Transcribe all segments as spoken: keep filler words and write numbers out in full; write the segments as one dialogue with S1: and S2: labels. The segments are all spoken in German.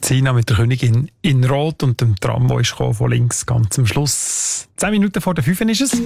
S1: Sina mit der Königin in Rot und dem Tram, der ist von links ganz am Schluss. Zehn Minuten vor der fünf ist es.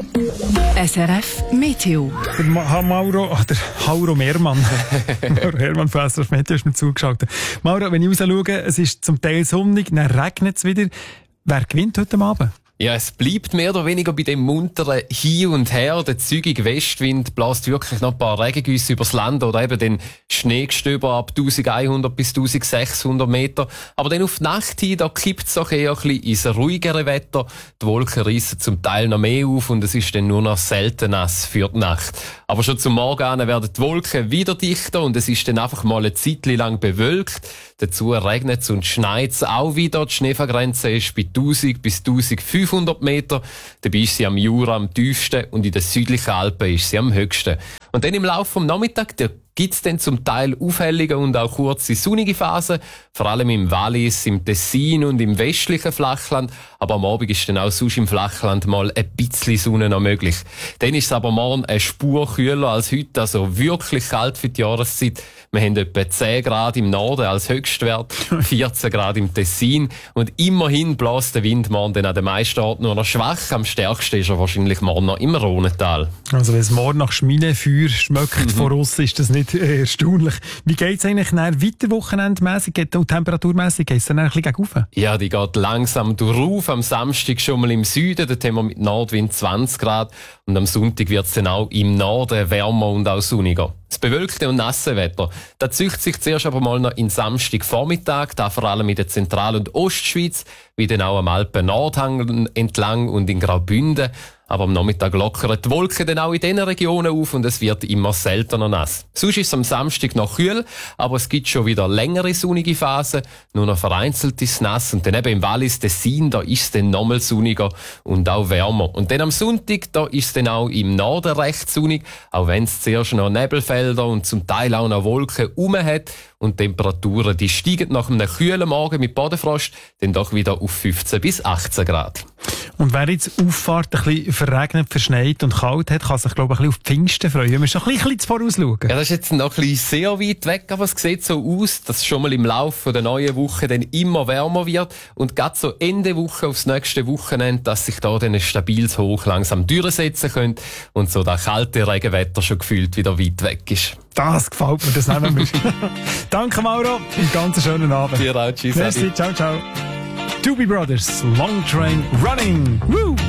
S2: S R F Meteo.
S1: Der Ma- Mauro, ach, der Hauro Mehrmann. Mauro Hermann von S R F Meteo ist mir zugeschaltet. Mauro, wenn ich raus schaue, es ist zum Teil sonnig, dann regnet es wieder. Wer gewinnt heute Abend?
S3: Ja, es bleibt mehr oder weniger bei dem munteren Hin und Her. Der zügige Westwind bläst wirklich noch ein paar Regengüsse übers Land oder eben den Schneegestöber ab elfhundert bis sechzehnhundert Meter. Aber dann auf die Nacht hin, da kippt es doch eher ein bisschen ins ruhigere Wetter. Die Wolken reissen zum Teil noch mehr auf und es ist dann nur noch selten nass für die Nacht. Aber schon zum Morgen werden die Wolken wieder dichter und es ist dann einfach mal eine Zeit lang bewölkt. Dazu regnet es und schneit es auch wieder. Die Schneefallgrenze ist bei tausend bis eintausendfünfhundert Meter. Dabei ist sie am Jura am tiefsten und in den südlichen Alpen ist sie am höchsten. Und dann im Laufe des Nachmittags, da gibt's dann zum Teil Aufhellungen und auch kurze sonnige Phasen, vor allem im Wallis, im Tessin und im westlichen Flachland. Aber am Abend ist dann auch sonst im Flachland mal ein bisschen Sonne noch möglich. Dann ist es aber morgen eine Spur kühler als heute, also wirklich kalt für die Jahreszeit. Wir haben etwa zehn Grad im Norden als Höchstwert, vierzehn Grad im Tessin und immerhin bläst der Wind morgen dann an den meisten Orten nur noch schwach. Am stärksten ist er wahrscheinlich morgen noch im Rhonental.
S1: Also wenn es morgen nach Schminefeuer schmeckt mhm. von uns, ist das nicht äh, erstaunlich. Wie geht es eigentlich nach weiter wochenendmässig und temperaturmässig? Geht es dann ein bisschen gegen rauf?
S3: Ja, die geht langsam durch. Am Samstag schon mal im Süden, dort haben wir mit Nordwind zwanzig Grad und am Sonntag wird es dann auch im Norden wärmer und auch sonniger. Das bewölkte und nasse Wetter, das züchtet sich zuerst aber mal noch in Samstagvormittag, da vor allem in der Zentral- und Ostschweiz, wie dann auch am Alpen-Nordhang entlang und in Graubünden. Aber am Nachmittag lockern die Wolken dann auch in diesen Regionen auf und es wird immer seltener nass. Sonst ist es am Samstag noch kühl, aber es gibt schon wieder längere sonnige Phasen. Nur noch vereinzelt ist es nass und dann eben im Wallis Tessin, da ist es dann nochmal sonniger und auch wärmer. Und dann am Sonntag, da ist es dann auch im Norden recht sonnig, auch wenn es zuerst noch Nebelfelder und zum Teil auch noch Wolken rum hat. Und die Temperaturen, die steigen nach einem kühlen Morgen mit Bodenfrost dann doch wieder auf fünfzehn bis achtzehn Grad.
S1: Und wer jetzt Auffahrt ein bisschen verregnet, verschneit und kalt hat, kann sich, glaube ich, ein bisschen auf die Pfingsten freuen. Wir müssen noch ein bisschen vorausschauen.
S3: Ja, das ist jetzt noch ein bisschen sehr weit weg, aber es sieht so aus, dass es schon mal im Laufe der neuen Woche dann immer wärmer wird. Und gerade so Ende Woche aufs nächste Wochenende, dass sich da dann ein stabiles Hoch langsam durchsetzen könnte und so das kalte Regenwetter schon gefühlt wieder weit weg ist.
S1: Das gefällt mir, das nehmen wir. Danke, Mauro. Einen ganz schönen Abend.
S3: Dir auch, tschüss.
S1: Merci, ciao, ciao. Doobie Brothers, Long Train Running. Woo!